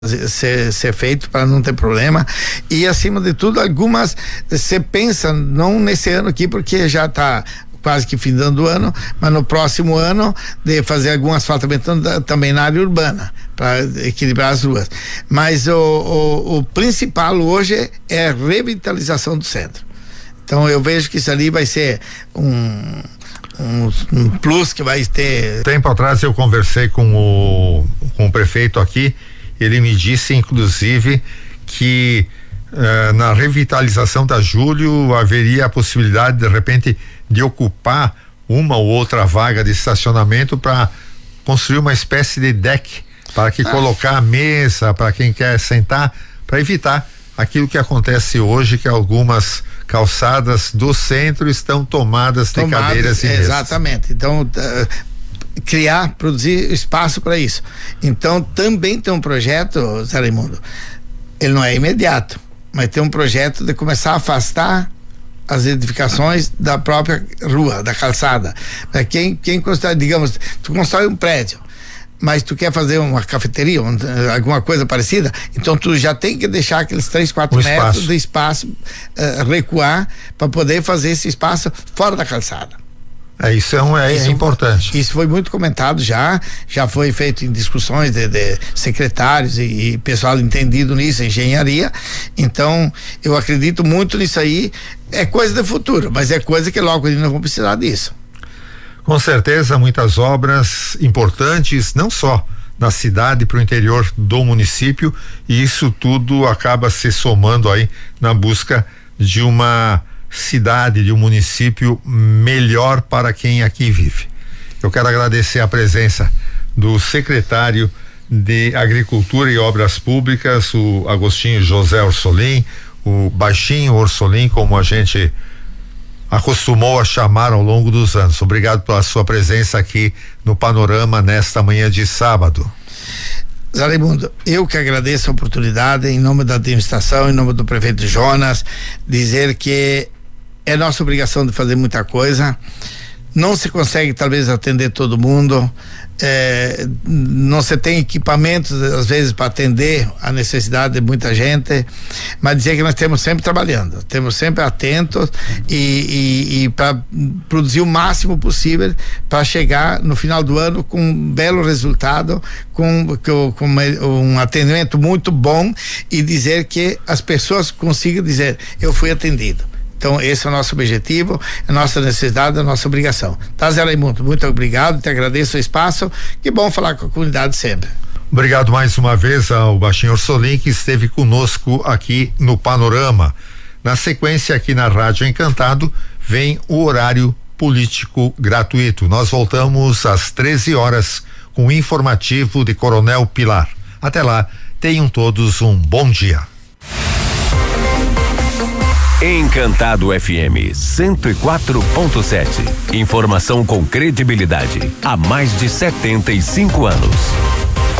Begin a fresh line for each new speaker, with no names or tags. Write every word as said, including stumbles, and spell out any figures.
Ser, ser feito para não ter problema. E acima de tudo, algumas você pensa, não nesse ano aqui, porque já está quase que findando o ano, mas no próximo ano de fazer algum asfaltamento também na área urbana para equilibrar as ruas. Mas o, o, o principal hoje é a revitalização do centro. Então eu vejo que isso ali vai ser um Um, um plus que vai ter.
Tempo atrás eu conversei com o, com o prefeito aqui. Ele me disse, inclusive, que uh, na revitalização da Júlio haveria a possibilidade, de repente, de ocupar uma ou outra vaga de estacionamento para construir uma espécie de deck para que ah. colocar a mesa para quem quer sentar, para evitar aquilo que acontece hoje, que algumas calçadas do centro estão tomadas, tomadas de cadeiras e mesas.
Exatamente. Então, uh, criar, produzir espaço para isso. Então, também tem um projeto, Zé Raimundo, ele não é imediato, mas tem um projeto de começar a afastar as edificações da própria rua, da calçada. Para quem, quem constrói, digamos, tu constrói um prédio, mas tu quer fazer uma cafeteria, um, alguma coisa parecida, então tu já tem que deixar aqueles três, quatro
um
metros
espaço.
de espaço, uh, recuar para poder fazer esse espaço fora da calçada.
É, isso é, um, é, isso, é importante.
Isso foi muito comentado já, já foi feito em discussões de, de secretários e, e pessoal entendido nisso, engenharia. Então, eu acredito muito nisso aí. É coisa do futuro, mas é coisa que logo eles não vão precisar disso.
Com certeza, muitas obras importantes, não só na cidade, para o interior do município, e isso tudo acaba se somando aí na busca de uma cidade, de um município melhor para quem aqui vive. Eu quero agradecer a presença do secretário de Agricultura e Obras Públicas, o Agostinho José Orsolim, o Baixinho Orsolim, como a gente acostumou a chamar ao longo dos anos. Obrigado pela sua presença aqui no Panorama nesta manhã de sábado.
Zé Raimundo, eu que agradeço a oportunidade, em nome da administração, em nome do prefeito Jonas, dizer que é nossa obrigação de fazer muita coisa. Não se consegue talvez atender todo mundo, é, não se tem equipamentos às vezes para atender a necessidade de muita gente, mas dizer que nós temos sempre trabalhando, temos sempre atentos e, e, e para produzir o máximo possível para chegar no final do ano com um belo resultado, com, com, com um atendimento muito bom e dizer que as pessoas consigam dizer, eu fui atendido. Então, esse é o nosso objetivo, a nossa necessidade, a nossa obrigação. Tá, Zé Raimundo? Muito obrigado, te agradeço o espaço. Que bom falar com a comunidade sempre.
Obrigado mais uma vez ao Baixinho Orsolim, que esteve conosco aqui no Panorama. Na sequência, aqui na Rádio Encantado, vem o horário político gratuito. Nós voltamos às treze horas com o informativo de Coronel Pilar. Até lá, tenham todos um bom dia.
Encantado F M cento e quatro ponto sete. Informação com credibilidade há mais de setenta e cinco anos.